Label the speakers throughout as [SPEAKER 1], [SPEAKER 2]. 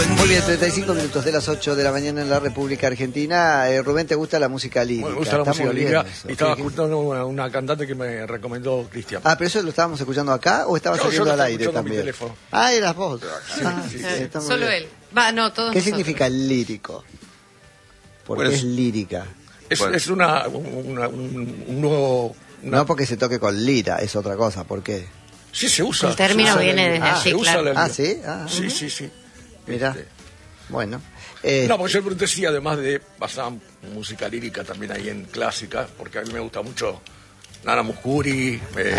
[SPEAKER 1] Muy bien, 35 minutos de las 8 de la mañana en la República Argentina. Rubén, ¿te gusta la música lírica?
[SPEAKER 2] Me gusta la música lírica y estaba escuchando una cantante que me recomendó Cristian.
[SPEAKER 1] Ah, ¿pero eso lo estábamos escuchando acá o estaba saliendo al aire también?
[SPEAKER 2] Mi teléfono.
[SPEAKER 1] Ah, eras vos.
[SPEAKER 2] Sí.
[SPEAKER 3] Solo él. Todos.
[SPEAKER 1] ¿Qué significa lírico? Porque es lírica.
[SPEAKER 2] Es un nuevo...
[SPEAKER 1] No porque se toque con lira, es otra cosa. ¿Por qué?
[SPEAKER 2] Sí, se usa.
[SPEAKER 3] El término viene desde allí, claro.
[SPEAKER 1] ¿Sí?
[SPEAKER 2] Sí.
[SPEAKER 1] Mirá. Bueno.
[SPEAKER 2] No, porque yo pregunté si además de basar música lírica también hay en clásica, porque a mí me gusta mucho Nana Mouskouri,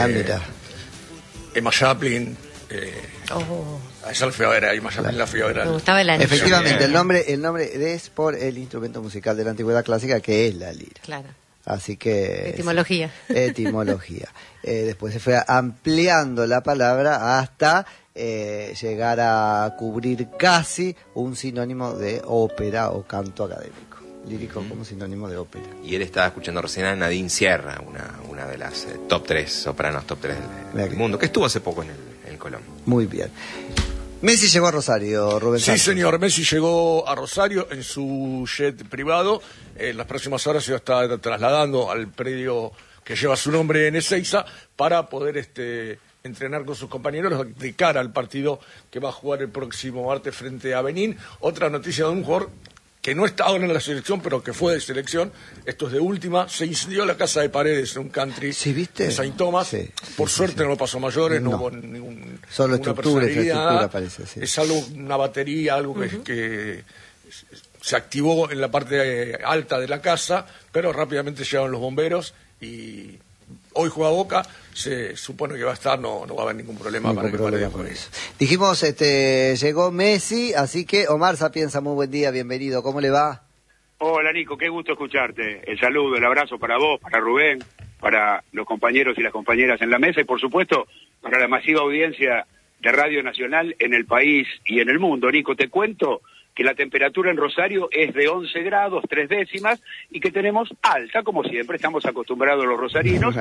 [SPEAKER 2] Emma Chaplin. Esa la fui a ver, Emma Chaplin la fui a ver.
[SPEAKER 3] Me gustaba el anillo.
[SPEAKER 1] Efectivamente, el nombre es por el instrumento musical de la antigüedad clásica, que es la lira.
[SPEAKER 3] Claro.
[SPEAKER 1] Así que...
[SPEAKER 3] Etimología.
[SPEAKER 1] Después se fue ampliando la palabra hasta llegar a cubrir casi un sinónimo de ópera o canto académico. Lírico como sinónimo de ópera.
[SPEAKER 4] Y él estaba escuchando recién a Nadine Sierra, una de las top 3 sopranos top 3 del mundo, que estuvo hace poco en el Colón.
[SPEAKER 1] Muy bien. Messi llegó a Rosario, Rubén Santos.
[SPEAKER 2] Sí, señor, Messi llegó a Rosario en su jet privado. En las próximas horas se va a estar trasladando al predio que lleva su nombre en Ezeiza para poder entrenar con sus compañeros de cara al partido que va a jugar el próximo martes frente a Benín. Otra noticia de un jugador que no está ahora en la selección, pero que fue de selección. Esto es de última. Se incendió la casa de Paredes en un country
[SPEAKER 1] ¿viste?
[SPEAKER 2] de Saint Thomas.
[SPEAKER 1] Sí,
[SPEAKER 2] Por suerte no pasó mayores, no hubo ningún...
[SPEAKER 1] Solo estructura parece, sí.
[SPEAKER 2] Es algo, una batería, algo que se activó en la parte alta de la casa, pero rápidamente llegaron los bomberos y hoy juega Boca, se supone que va a estar, no va a haber ningún problema para que Paredes juegue.
[SPEAKER 1] Dijimos, llegó Messi, así que Omar Sapienza, muy buen día, bienvenido, ¿cómo le va?
[SPEAKER 5] Hola Nico, qué gusto escucharte. El saludo, el abrazo para vos, para Rubén, para los compañeros y las compañeras en la mesa y por supuesto para la masiva audiencia de Radio Nacional en el país y en el mundo. Nico, te cuento que la temperatura en Rosario es de 11 grados, 3 décimas, y que tenemos alta, como siempre, estamos acostumbrados los rosarinos,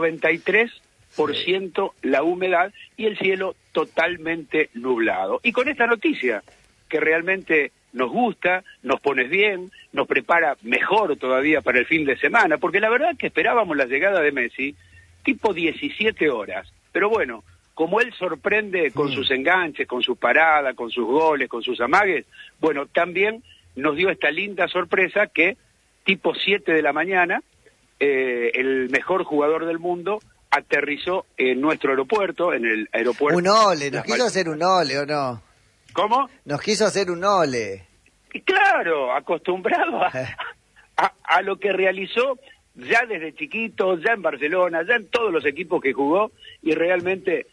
[SPEAKER 5] 93% la humedad y el cielo totalmente nublado. Y con esta noticia, que realmente nos gusta, nos pones bien, nos prepara mejor todavía para el fin de semana, porque la verdad que esperábamos la llegada de Messi tipo 17 horas, pero bueno, como él sorprende con sus enganches, con sus paradas, con sus goles, con sus amagues, bueno, también nos dio esta linda sorpresa que tipo 7 de la mañana, el mejor jugador del mundo aterrizó en nuestro aeropuerto, en el aeropuerto...
[SPEAKER 1] Un ole, nos quiso hacer un ole, ¿o no?
[SPEAKER 5] ¿Cómo?
[SPEAKER 1] Nos quiso hacer un ole.
[SPEAKER 5] Y claro, acostumbrado a lo que realizó ya desde chiquito, ya en Barcelona, ya en todos los equipos que jugó, y realmente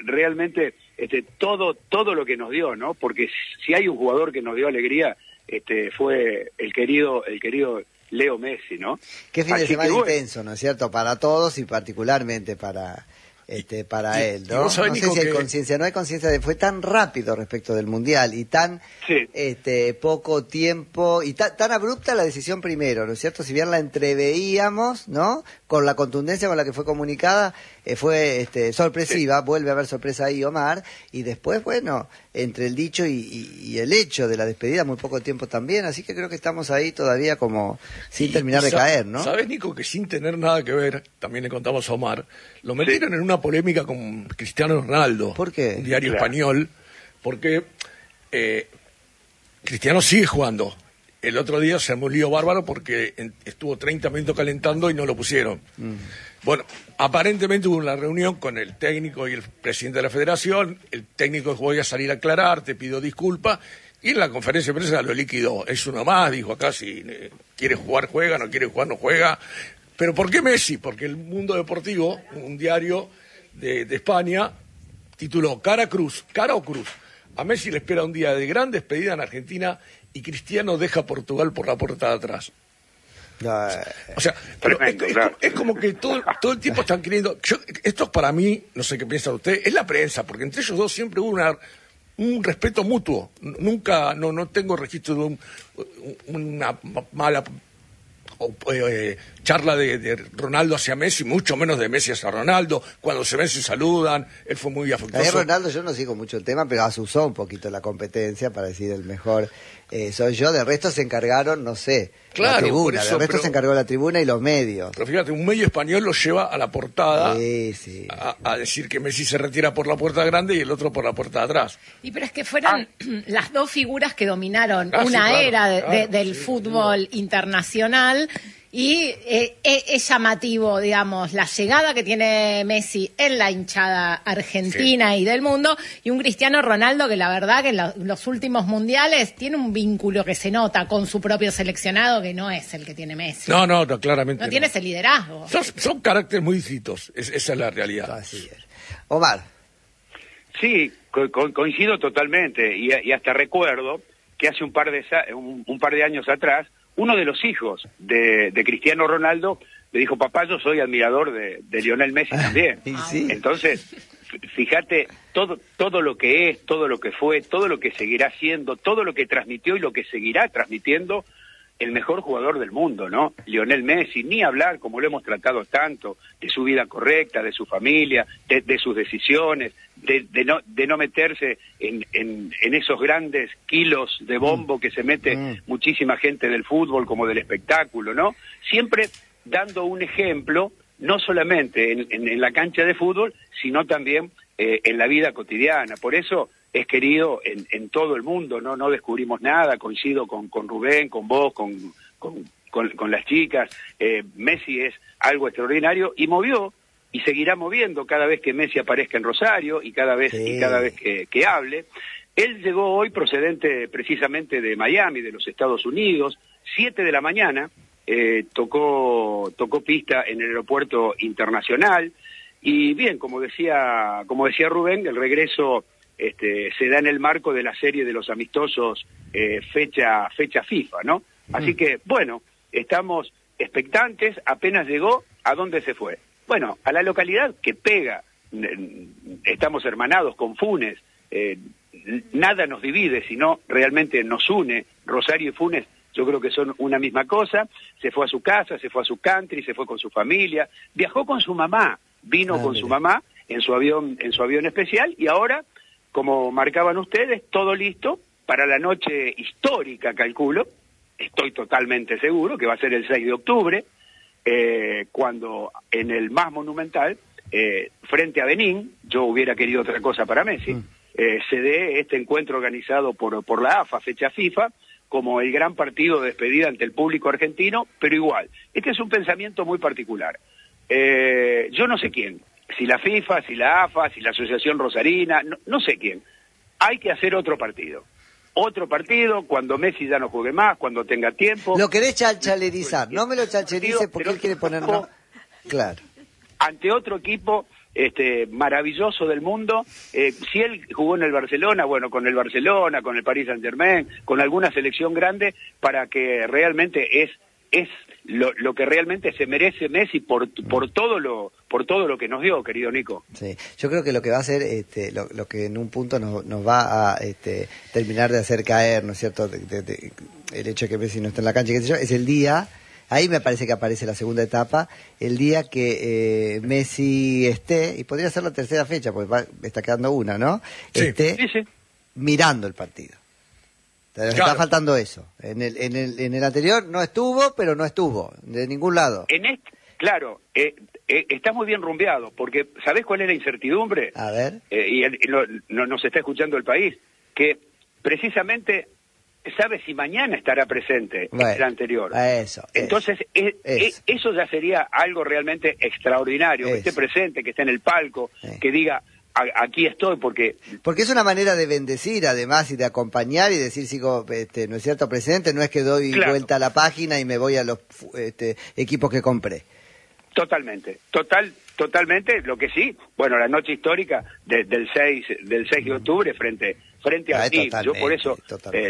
[SPEAKER 5] todo lo que nos dio, ¿no? Porque si hay un jugador que nos dio alegría, fue el querido Leo Messi, ¿no?
[SPEAKER 1] Qué fin de semana intenso, ¿no es cierto? Para todos y particularmente para él, ¿no? No sé si hay conciencia, no hay conciencia de fue tan rápido respecto del Mundial y tan poco tiempo y tan abrupta la decisión primero, ¿no es cierto? Si bien la entreveíamos, ¿no? Con la contundencia con la que fue comunicada, fue sorpresiva, vuelve a haber sorpresa ahí, Omar, y después, bueno, entre el dicho y el hecho de la despedida, muy poco tiempo también, así que creo que estamos ahí todavía como sin terminar de caer, ¿no?
[SPEAKER 2] ¿Sabes, Nico, que sin tener nada que ver, también le contamos a Omar, lo metieron en una polémica con Cristiano Ronaldo?
[SPEAKER 1] ¿Por qué?
[SPEAKER 2] Un diario español, porque Cristiano sigue jugando. El otro día se armó un lío bárbaro porque estuvo 30 minutos calentando y no lo pusieron. Bueno, aparentemente hubo una reunión con el técnico y el presidente de la federación. El técnico dijo, voy a salir a aclarar, te pido disculpas. Y en la conferencia de prensa lo liquidó. Es uno más, dijo acá, si quiere jugar, juega, no quiere jugar, no juega. ¿Pero por qué Messi? Porque el Mundo Deportivo, un diario de España, tituló Cara o Cruz. A Messi le espera un día de gran despedida en Argentina y Cristiano deja Portugal por la puerta de atrás. O sea, pero es como que todo el tiempo están queriendo... esto es para mí, no sé qué piensan ustedes, es la prensa, porque entre ellos dos siempre hubo un respeto mutuo. Nunca, no tengo registro de una mala charla de Ronaldo hacia Messi, mucho menos de Messi hacia Ronaldo. Cuando se ven se saludan, él fue muy afectuoso.
[SPEAKER 1] Ronaldo, yo no sigo mucho el tema, pero asusó un poquito la competencia para decir el mejor soy yo. De resto se encargaron, no sé, la tribuna. De resto se encargó la tribuna y los medios.
[SPEAKER 2] Pero fíjate, un medio español lo lleva a la portada
[SPEAKER 1] sí.
[SPEAKER 2] A decir que Messi se retira por la puerta grande y el otro por la puerta de atrás.
[SPEAKER 6] Y pero es que fueron las dos figuras que dominaron una era del fútbol internacional. Y es llamativo, digamos, la llegada que tiene Messi en la hinchada argentina y del mundo, y un Cristiano Ronaldo que la verdad que en los últimos mundiales tiene un vínculo que se nota con su propio seleccionado que no es el que tiene Messi.
[SPEAKER 2] No, claramente
[SPEAKER 6] no. Tiene ese liderazgo.
[SPEAKER 2] Son caracteres muy distintos, esa es la realidad.
[SPEAKER 1] Así es. Omar.
[SPEAKER 5] Sí, coincido totalmente, y hasta recuerdo que hace un par de años atrás, uno de los hijos de Cristiano Ronaldo le dijo: papá, yo soy admirador de Lionel Messi también.
[SPEAKER 1] Sí.
[SPEAKER 5] Entonces, fíjate, todo lo que es, todo lo que fue, todo lo que seguirá siendo, todo lo que transmitió y lo que seguirá transmitiendo el mejor jugador del mundo, ¿no? Lionel Messi, ni hablar, como lo hemos tratado tanto, de su vida correcta, de su familia, de sus decisiones, de no meterse en esos grandes kilos de bombo que se mete muchísima gente del fútbol como del espectáculo, ¿no? Siempre dando un ejemplo, no solamente en la cancha de fútbol, sino también en la vida cotidiana. Por eso es querido en todo el mundo, no descubrimos nada, coincido con Rubén, con vos, con las chicas. Messi es algo extraordinario y movió y seguirá moviendo cada vez que Messi aparezca en Rosario y cada vez que hable. Él llegó hoy procedente precisamente de Miami, de los Estados Unidos, 7 de la mañana, tocó pista en el aeropuerto internacional. Y bien, como decía Rubén, el regreso se da en el marco de la serie de los amistosos fecha FIFA, ¿no? Así que, bueno, estamos expectantes. Apenas llegó, ¿a dónde se fue? Bueno, a la localidad que pega. Estamos hermanados con Funes. Nada nos divide, sino realmente nos une. Rosario y Funes, yo creo que son una misma cosa. Se fue a su casa, se fue a su country, se fue con su familia, viajó con su mamá, vino con su mamá en su avión especial, y ahora, como marcaban ustedes, todo listo para la noche histórica, calculo, estoy totalmente seguro que va a ser el 6 de octubre, cuando en el más monumental, frente a Benín, yo hubiera querido otra cosa para Messi, se dé este encuentro organizado por la AFA, fecha FIFA, como el gran partido de despedida ante el público argentino, pero igual. Este es un pensamiento muy particular. Yo no sé quién, si la FIFA, si la AFA, si la Asociación Rosarina, no sé quién. Hay que hacer otro partido cuando Messi ya no juegue más, cuando tenga tiempo.
[SPEAKER 1] Lo querés chalchalerizar, no me lo chalcherice porque él quiere ponerlo. Claro.
[SPEAKER 5] Ante otro equipo maravilloso del mundo, si él jugó en el Barcelona, bueno, con el Barcelona, con el Paris Saint-Germain, con alguna selección grande, para que realmente es lo que realmente se merece Messi por todo lo que nos dio, querido Nico.
[SPEAKER 1] Sí, yo creo que lo que va a hacer, lo que en un punto nos va a terminar de hacer caer, ¿no es cierto?, el hecho de que Messi no está en la cancha, qué sé yo, es el día. Ahí me parece que aparece la segunda etapa, el día que Messi esté, y podría ser la tercera fecha, porque está quedando una, ¿no?
[SPEAKER 5] Sí.
[SPEAKER 1] Mirando el partido. Claro. Está faltando eso. En el anterior no estuvo, pero no estuvo, de ningún lado.
[SPEAKER 5] Claro, está muy bien rumbeado, porque ¿sabés cuál es la incertidumbre?
[SPEAKER 1] A ver.
[SPEAKER 5] Y nos está escuchando el país, que precisamente sabe si mañana estará presente en el anterior. Entonces, eso ya sería algo realmente extraordinario, que esté presente, que esté en el palco, que diga, aquí estoy, porque
[SPEAKER 1] es una manera de bendecir, además, y de acompañar, y decir, sigo, ¿no es cierto, presente? No es que doy vuelta a la página y me voy a los equipos que compré.
[SPEAKER 5] Totalmente, lo que sí, bueno, la noche histórica del 6 de octubre frente frente a Nin. Yo por eso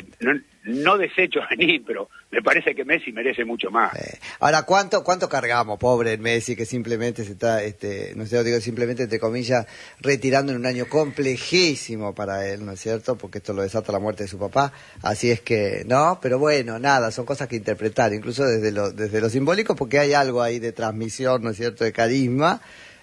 [SPEAKER 5] no desecho a Nin, pero me parece que Messi merece mucho más.
[SPEAKER 1] Ahora, ¿cuánto cargamos, pobre Messi, que simplemente se está, no sé, digo simplemente entre comillas, retirando en un año complejísimo para él, ¿no es cierto? Porque esto lo desata la muerte de su papá, así es que, no, pero bueno, nada, son cosas que interpretar, incluso desde lo simbólico, porque hay algo ahí de transmisión, ¿no es cierto?, de carisma,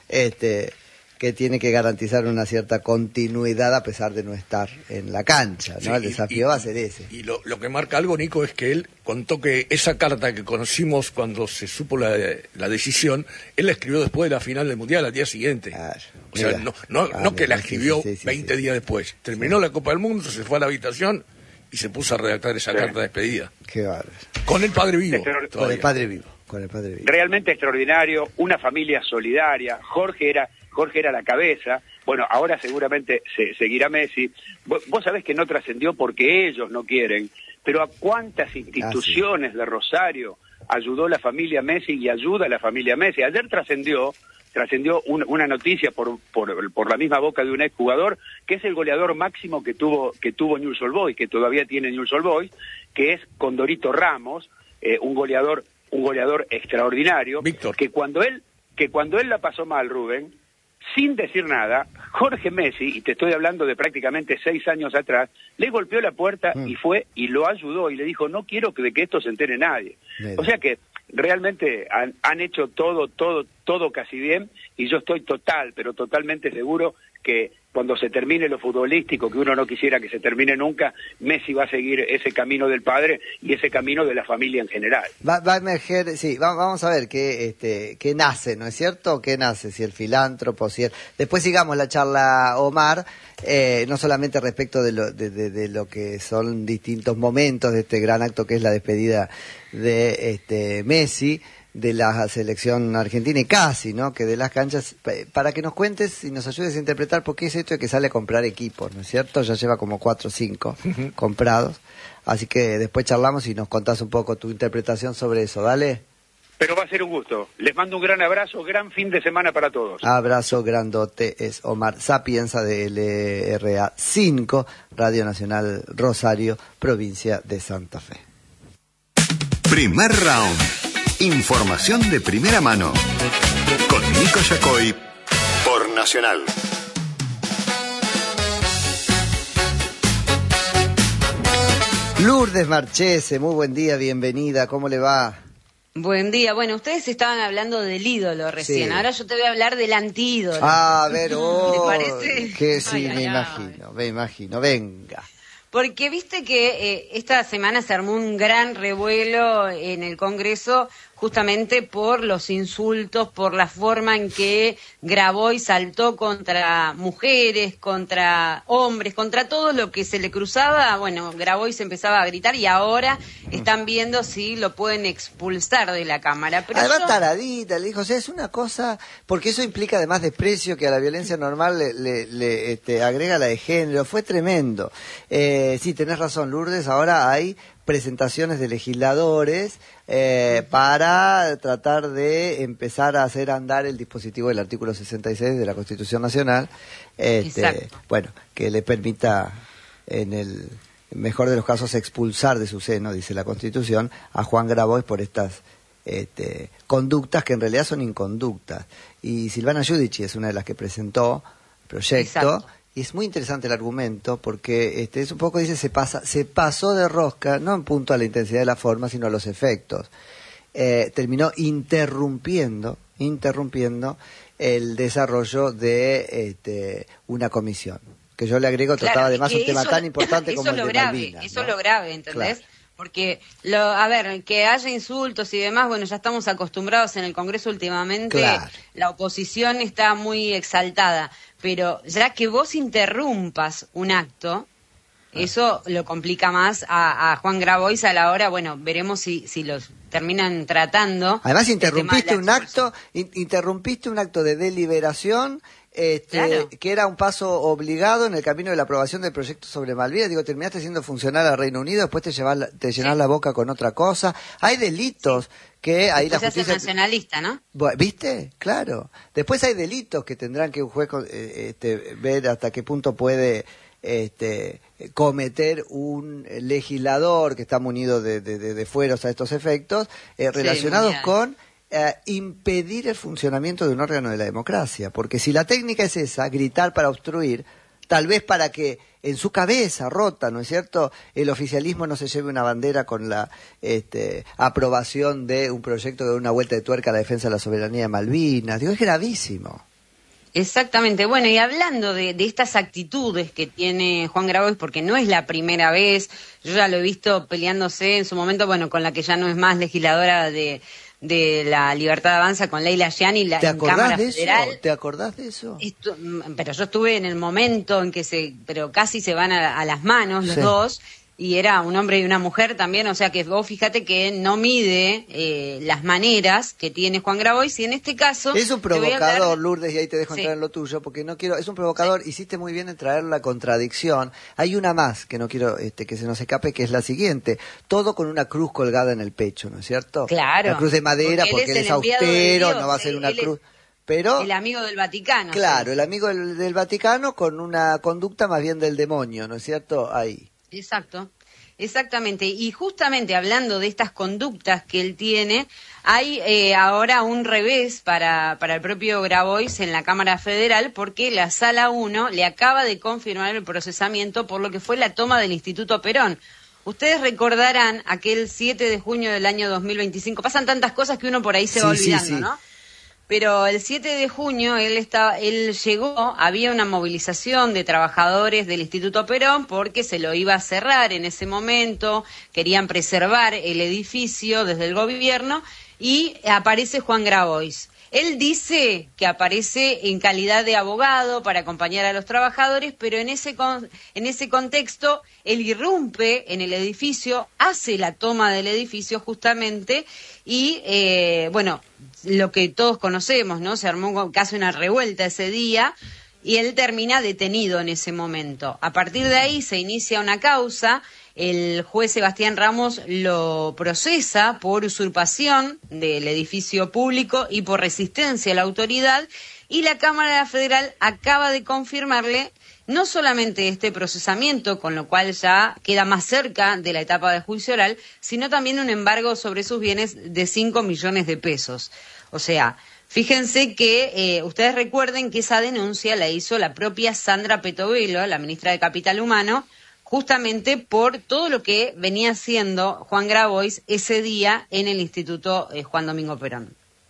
[SPEAKER 1] que tiene que garantizar una cierta continuidad a pesar de no estar en la cancha, ¿no? Sí, el desafío va a ser ese.
[SPEAKER 2] Y lo que marca algo, Nico, es que él contó que esa carta que conocimos cuando se supo la decisión, él la escribió después de la final del Mundial, al día siguiente. Claro. O sea, no que la escribió 20 días después. Terminó la Copa del Mundo, se fue a la habitación y se puso a redactar esa carta de despedida.
[SPEAKER 1] Qué bárbaro.
[SPEAKER 2] Con el padre vivo.
[SPEAKER 1] Con el padre vivo.
[SPEAKER 5] Realmente extraordinario, una familia solidaria. Jorge era la cabeza. Bueno, ahora seguramente seguirá Messi. Vos sabés que no trascendió porque ellos no quieren, pero a cuántas instituciones de Rosario ayudó la familia Messi y ayuda a la familia Messi. Ayer trascendió una noticia por la misma boca de un exjugador, que es el goleador máximo que tuvo Newell's Old Boys, que todavía tiene Newell's Old Boys, que es Condorito Ramos, un goleador extraordinario.
[SPEAKER 2] Víctor.
[SPEAKER 5] que cuando él la pasó mal, Rubén, sin decir nada, Jorge Messi, y te estoy hablando de prácticamente 6 años atrás, le golpeó la puerta y fue y lo ayudó y le dijo, no quiero de que esto se entere nadie. Bien. O sea que realmente han hecho todo casi bien, y yo estoy totalmente seguro que cuando se termine lo futbolístico, que uno no quisiera que se termine nunca, Messi va a seguir ese camino del padre y ese camino de la familia en general.
[SPEAKER 1] Va a emerger, sí, vamos a ver qué nace, ¿no es cierto? ¿Qué nace? Si el filántropo, si el... Después sigamos la charla, Omar, no solamente respecto de lo que son distintos momentos de este gran acto que es la despedida de Messi, de la selección argentina y casi, ¿no?, que de las canchas, para que nos cuentes y nos ayudes a interpretar por qué es esto de que sale a comprar equipos, ¿no es cierto? Ya lleva como 4 o 5 comprados, así que después charlamos y nos contás un poco tu interpretación sobre eso, ¿dale?
[SPEAKER 5] Pero va a ser un gusto. Les mando un gran abrazo, gran fin de semana para todos.
[SPEAKER 1] Abrazo grandote, es Omar Sapienza de LRA 5, Radio Nacional Rosario, provincia de Santa Fe.
[SPEAKER 7] Primer round. Información de primera mano con Nico Yacoy por Nacional.
[SPEAKER 1] Lourdes Marchese, muy buen día, bienvenida, ¿cómo le va?
[SPEAKER 8] Buen día. Bueno, ustedes estaban hablando del ídolo recién, ahora yo te voy a hablar del antídolo.
[SPEAKER 1] A ver,
[SPEAKER 8] ¿te parece?
[SPEAKER 1] Que sí, me imagino, venga.
[SPEAKER 8] Porque viste que esta semana se armó un gran revuelo en el Congreso justamente por los insultos, por la forma en que Grabois saltó contra mujeres, contra hombres, contra todo lo que se le cruzaba. Bueno, Grabois empezaba a gritar y ahora están viendo si lo pueden expulsar de la Cámara. Pero
[SPEAKER 1] además taradita, le dijo, o sea, es una cosa, porque eso implica además desprecio que a la violencia normal le agrega la de género, fue tremendo. Sí, tenés razón, Lourdes, ahora hay presentaciones de legisladores para tratar de empezar a hacer andar el dispositivo del artículo 66 de la Constitución Nacional, bueno, que le permita en el mejor de los casos expulsar de su seno, dice la Constitución, a Juan Grabois por estas conductas que en realidad son inconductas. Y Silvana Giudici es una de las que presentó el proyecto. Exacto. Y es muy interesante el argumento porque es un poco, dice, se pasó de rosca, no en punto a la intensidad de la forma, sino a los efectos. Terminó interrumpiendo el desarrollo de una comisión. Que yo le agrego, trataba además un tema tan importante como el de Malvinas.
[SPEAKER 8] Eso es lo grave, ¿entendés? Claro. Porque, que haya insultos y demás, bueno, ya estamos acostumbrados en el Congreso últimamente, claro. La oposición está muy exaltada, pero ya que vos interrumpas un acto, eso lo complica más a Juan Grabois a la hora, bueno, veremos si los terminan tratando.
[SPEAKER 1] Además interrumpiste un acto de deliberación, claro. Que era un paso obligado en el camino de la aprobación del proyecto sobre Malvinas. Digo, terminaste siendo funcional al Reino Unido, después te llenás la boca con otra cosa. Hay delitos que ahí la justicia...
[SPEAKER 8] Se hace nacionalista, ¿no?
[SPEAKER 1] ¿Viste? Claro. Después hay delitos que tendrán que un juez ver hasta qué punto puede cometer un legislador que está munido de fueros a estos efectos, relacionados con impedir el funcionamiento de un órgano de la democracia. Porque si la técnica es esa, gritar para obstruir, tal vez para que en su cabeza rota, ¿no es cierto?, el oficialismo no se lleve una bandera con la aprobación de un proyecto que da una vuelta de tuerca a la defensa de la soberanía de Malvinas. Digo, es gravísimo.
[SPEAKER 8] Exactamente. Bueno, y hablando de estas actitudes que tiene Juan Grabois, porque no es la primera vez, yo ya lo he visto peleándose en su momento, bueno, con la que ya no es más legisladora de la Libertad Avanza, con Leila Gianni,
[SPEAKER 1] ¿Te acordás
[SPEAKER 8] Cámara
[SPEAKER 1] de
[SPEAKER 8] Federal.
[SPEAKER 1] eso? ¿Te acordás de eso?
[SPEAKER 8] Pero yo estuve en el momento en que pero casi se van a las manos los dos, y era un hombre y una mujer también, o sea que vos fíjate que no mide las maneras que tiene Juan Grabois, y en este caso...
[SPEAKER 1] Es un provocador, Lourdes, y ahí te dejo entrar en lo tuyo, porque no quiero... Es un provocador, hiciste muy bien en traer la contradicción. Hay una más que no quiero que se nos escape, que es la siguiente. Todo con una cruz colgada en el pecho, ¿no es cierto?
[SPEAKER 8] Claro.
[SPEAKER 1] La cruz de madera, porque él es austero, no va a ser una cruz... Pero,
[SPEAKER 8] el amigo del Vaticano.
[SPEAKER 1] Claro, el amigo del Vaticano con una conducta más bien del demonio, ¿no es cierto? Ahí.
[SPEAKER 8] Exacto, exactamente. Y justamente hablando de estas conductas que él tiene, hay ahora un revés para el propio Grabois en la Cámara Federal, porque la Sala 1 le acaba de confirmar el procesamiento por lo que fue la toma del Instituto Perón. Ustedes recordarán aquel 7 de junio del año 2025. Pasan tantas cosas que uno por ahí se va olvidando, ¿no? Pero el 7 de junio él llegó, había una movilización de trabajadores del Instituto Perón porque se lo iba a cerrar en ese momento, querían preservar el edificio desde el gobierno, y aparece Juan Grabois. Él dice que aparece en calidad de abogado para acompañar a los trabajadores, pero en ese contexto él irrumpe en el edificio, hace la toma del edificio justamente, y bueno, lo que todos conocemos, ¿no? Se armó casi una revuelta ese día, y él termina detenido en ese momento. A partir de ahí se inicia una causa. El juez Sebastián Ramos lo procesa por usurpación del edificio público y por resistencia a la autoridad, y la Cámara Federal acaba de confirmarle no solamente este procesamiento, con lo cual ya queda más cerca de la etapa de juicio oral, sino también un embargo sobre sus bienes de 5 millones de pesos. O sea, fíjense que ustedes recuerden que esa denuncia la hizo la propia Sandra Petovelo, la ministra de Capital Humano, justamente por todo lo que venía haciendo Juan Grabois ese día en el Instituto Juan Domingo Perón.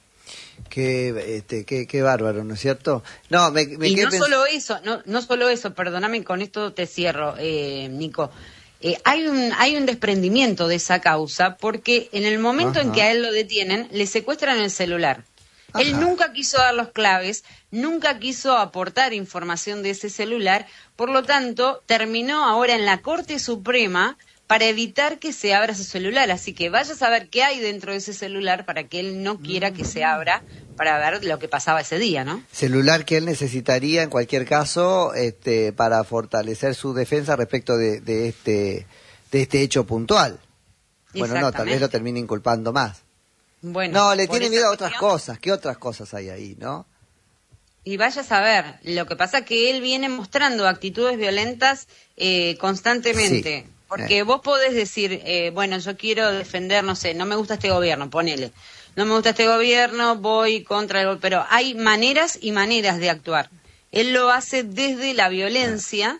[SPEAKER 1] Qué bárbaro, ¿no es cierto? No,
[SPEAKER 8] y no solo eso, no solo eso, perdóname, con esto te cierro, Nico. Hay un desprendimiento de esa causa, porque en el momento en que a él lo detienen, le secuestran el celular. Ajá. Él nunca quiso dar los claves, nunca quiso aportar información de ese celular, por lo tanto, terminó ahora en la Corte Suprema para evitar que se abra su celular. Así que vaya a saber qué hay dentro de ese celular para que él no quiera que se abra, para ver lo que pasaba ese día, ¿no? Celular que él necesitaría en cualquier caso para fortalecer su defensa respecto de este hecho puntual. Bueno, no, tal vez lo termine inculpando más. Bueno, no, le tiene miedo a otras cosas. ¿Qué otras cosas hay ahí, no? Y vaya a saber, lo que pasa es que él viene mostrando actitudes violentas constantemente. Sí. Porque vos podés decir, bueno, yo quiero defender, no sé, no me gusta este gobierno, ponele. No me gusta este gobierno, voy contra el... Pero hay maneras y maneras de actuar. Él lo hace desde la violencia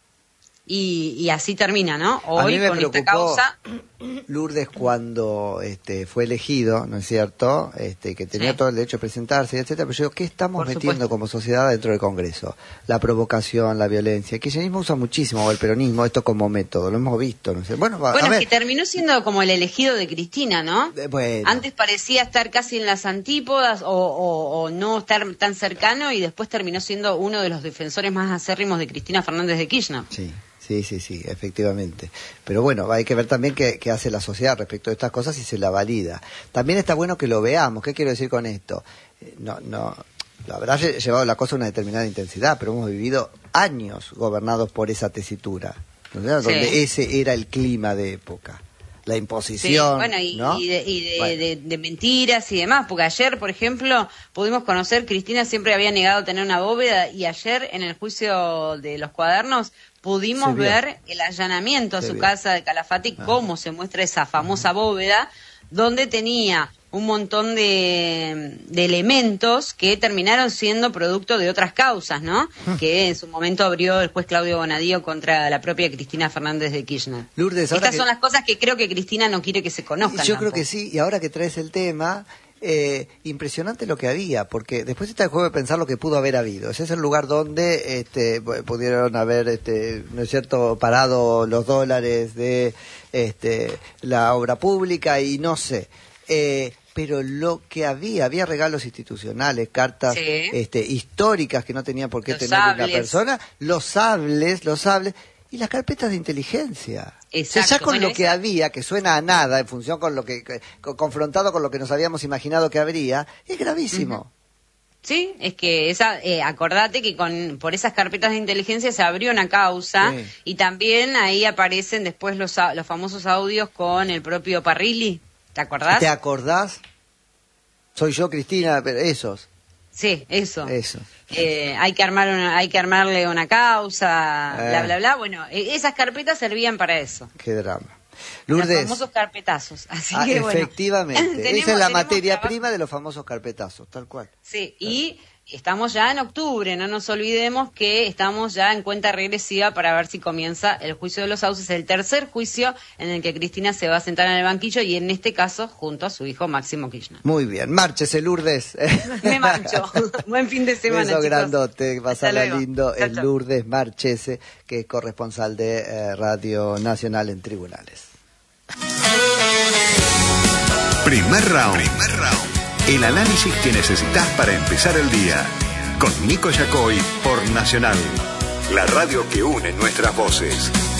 [SPEAKER 8] y así termina, ¿no? Hoy con esta causa... Lourdes, cuando fue elegido, ¿no es cierto?, que tenía todo el derecho de presentarse, etcétera, pero yo digo, ¿qué estamos metiendo como sociedad dentro del Congreso? La provocación, la violencia. El kirchnerismo usa muchísimo, o el peronismo, esto como método, lo hemos visto, no sé. Bueno, es que terminó siendo como el elegido de Cristina, ¿no? Bueno. Antes parecía estar casi en las antípodas o no estar tan cercano, y después terminó siendo uno de los defensores más acérrimos de Cristina Fernández de Kirchner. Sí. Sí, efectivamente. Pero bueno, hay que ver también qué hace la sociedad respecto a estas cosas y se la valida. También está bueno que lo veamos. ¿Qué quiero decir con esto? No, lo habrá llevado la cosa a una determinada intensidad, pero hemos vivido años gobernados por esa tesitura, ¿no? Donde ese era el clima de época. La imposición, bueno, ¿no? de mentiras y demás, porque ayer, por ejemplo, pudimos conocer, Cristina siempre había negado tener una bóveda, y ayer en el juicio de los cuadernos pudimos ver el allanamiento a su casa de Calafate, cómo se muestra esa famosa bóveda, donde tenía un montón de elementos que terminaron siendo producto de otras causas, ¿no? Que en su momento abrió el juez Claudio Bonadío contra la propia Cristina Fernández de Kirchner.
[SPEAKER 1] Lourdes,
[SPEAKER 8] estas son las cosas que creo que Cristina no quiere que se conozcan.
[SPEAKER 1] Yo creo que sí, y ahora que traes el tema, impresionante lo que había, porque después está el juego de pensar lo que pudo haber habido. Ese es el lugar donde pudieron haber, ¿no es cierto?, parado los dólares de la obra pública y no sé. Pero lo que había regalos institucionales, cartas históricas que no tenían por qué tener una persona, los sables y las carpetas de inteligencia.
[SPEAKER 8] Exacto.
[SPEAKER 1] O sea, ya con lo que había, que suena a nada en función con lo que confrontado con lo que nos habíamos imaginado que habría, es gravísimo.
[SPEAKER 8] Sí, es que acordate que por esas carpetas de inteligencia se abrió una causa y también ahí aparecen después los famosos audios con el propio Parrilli. ¿Te acordás?
[SPEAKER 1] ¿Te acordás? Soy yo, Cristina, esos.
[SPEAKER 8] Sí, eso. Hay que armarle una causa, bla, bla, bla. Bueno, esas carpetas servían para eso.
[SPEAKER 1] Qué drama. Lourdes.
[SPEAKER 8] Los famosos carpetazos. Así que,
[SPEAKER 1] efectivamente. Esa es la materia prima de los famosos carpetazos, tal cual.
[SPEAKER 8] Sí, y estamos ya en octubre, no nos olvidemos que estamos ya en cuenta regresiva para ver si comienza el juicio de los Sauces, el tercer juicio en el que Cristina se va a sentar en el banquillo y en este caso junto a su hijo Máximo Kirchner.
[SPEAKER 1] Muy bien, márchese, Lourdes.
[SPEAKER 8] Me marcho. Buen fin de semana,
[SPEAKER 1] beso
[SPEAKER 8] chicos.
[SPEAKER 1] Grandote, pasarla lindo.
[SPEAKER 8] Chau,
[SPEAKER 1] el Lourdes Marchese, que es corresponsal de Radio Nacional en Tribunales.
[SPEAKER 7] Primer round. El análisis que necesitas para empezar el día. Con Nico Yacoy por Nacional. La radio que une nuestras voces.